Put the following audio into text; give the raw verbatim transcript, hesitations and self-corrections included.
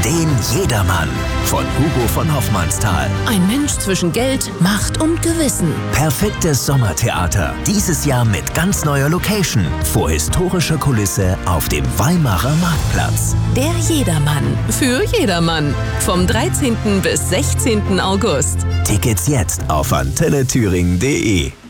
Den Jedermann von Hugo von Hoffmannsthal. Ein Mensch zwischen Geld, Macht und Gewissen. Perfektes Sommertheater. Dieses Jahr mit ganz neuer Location. Vor historischer Kulisse auf dem Weimarer Marktplatz. Der Jedermann. Für jedermann. Vom dreizehnten bis sechzehnten August. Tickets jetzt auf antenne thüringen punkt de.